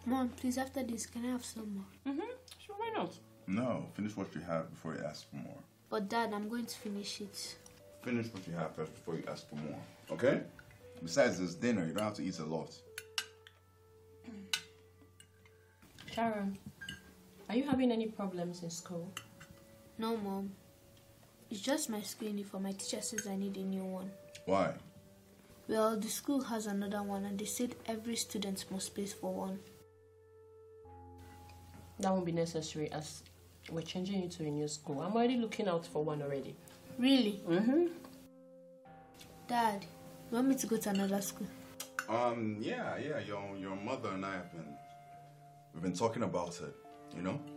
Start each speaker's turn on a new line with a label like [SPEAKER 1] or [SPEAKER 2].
[SPEAKER 1] Mom, please, after this, can I have some more?
[SPEAKER 2] Sure, why not?
[SPEAKER 3] No, finish what you have before you ask for more.
[SPEAKER 1] But Dad, I'm going to finish it.
[SPEAKER 3] Finish what you have first before you ask for more, okay? Besides, it's dinner. You don't have to eat a lot.
[SPEAKER 2] Sharon, are you having any problems in school?
[SPEAKER 1] No, Mom. It's just my school uniform. My teacher says I need a new one.
[SPEAKER 3] Why?
[SPEAKER 1] Well, the school has another one and they said every student must pay for one.
[SPEAKER 2] That won't be necessary as we're changing you to a new school. I'm already looking out for one already.
[SPEAKER 1] Really? Dad, you want me to go to another school?
[SPEAKER 3] Yeah. Your mother and I we've been talking about it, you know?